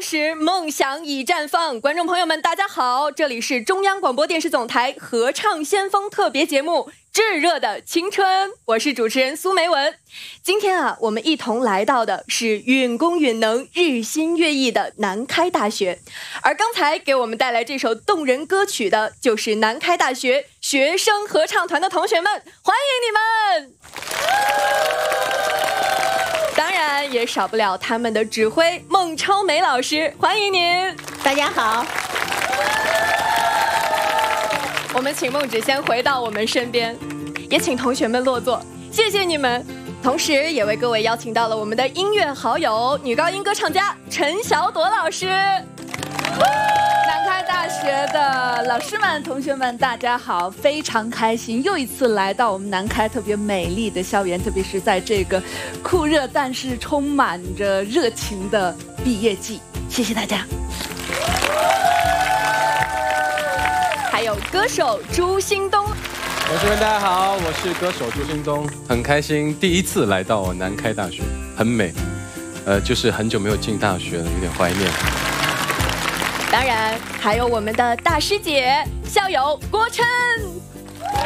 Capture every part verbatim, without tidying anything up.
时，梦想已绽放。观众朋友们，大家好，这里是中央广播电视总台合唱先锋特别节目《炙热的青春》，我是主持人苏梅文。今天啊，我们一同来到的是允公允能、日新月异的南开大学，而刚才给我们带来这首动人歌曲的，就是南开大学学生合唱团的同学们，欢迎你们！当然也少不了他们的指挥孟超梅老师，欢迎您！ 大家好。 我们请孟芷先回到我们身边，也请同学们落座，谢谢你们。同时也为各位邀请到了我们的音乐好友、女高音歌唱家陈晓朵老师。 南开大学的老师们、同学们，大家好，非常开心，又一次来到我们南开特别美丽的校园，特别是在这个酷热但是充满着热情的毕业季，谢谢大家。 还有歌手朱兴东。 同学们，大家好，我是歌手朱兴东，很开心第一次来到南开大学，很美，呃，就是很久没有进大学了，有点怀念。 当然还有我们的大师姐校友郭琛。 大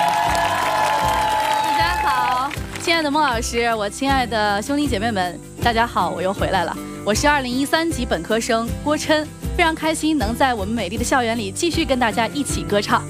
家好，亲爱的孟老师，我亲爱的兄弟姐妹们，大家好，我又回来了。我是二零一三级本科生郭琛，非常开心能在我们美丽的校园里继续跟大家一起歌唱。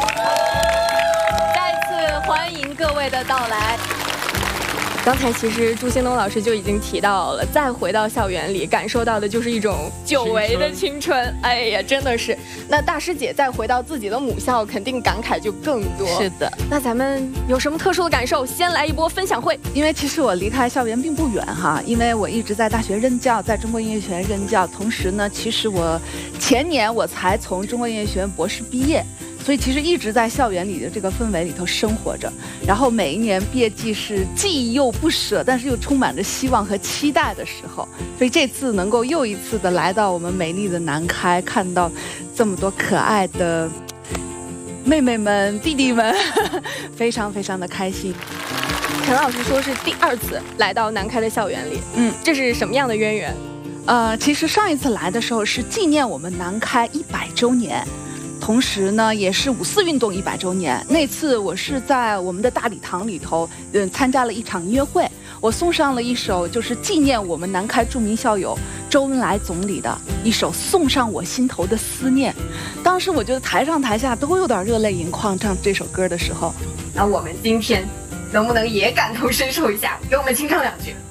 再次欢迎各位的到来。刚才其实朱兴东老师就已经提到了，再回到校园里，感受到的就是一种久违的青春。哎呀，真的是。那大师姐再回到自己的母校，肯定感慨就更多。 是的。 那咱们有什么特殊的感受？先来一波分享会。 因为其实我离开校园并不远哈，因为我一直在大学任教，在中国音乐学院任教。同时呢，其实我前年我才从中国音乐学院博士毕业。所以其实一直在校园里的这个氛围里头生活着，然后每一年毕业季是既又不舍，但是又充满着希望和期待的时候。所以这次能够又一次的来到我们美丽的南开，看到这么多可爱的妹妹们、弟弟们，非常非常的开心。 陈老师说是第二次来到南开的校园里，嗯，这是什么样的渊源？ 呃，其实上一次来的时候是纪念我们南开一百周年。同时呢，也是五四运动一百周年。那次我是在我们的大礼堂里头，嗯，参加了一场音乐会。我送上了一首，就是纪念我们南开著名校友周恩来总理的一首《送上我心头的思念》。当时我觉得台上台下都有点热泪盈眶，唱这首歌的时候。 那我们今天能不能也感同身受一下，给我们清唱两句？